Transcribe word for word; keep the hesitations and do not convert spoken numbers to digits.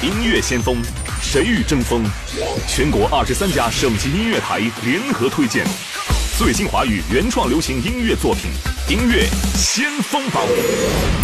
音乐先锋，谁与争锋？全国二十三家省级音乐台联合推荐最新华语原创流行音乐作品，音乐先锋榜。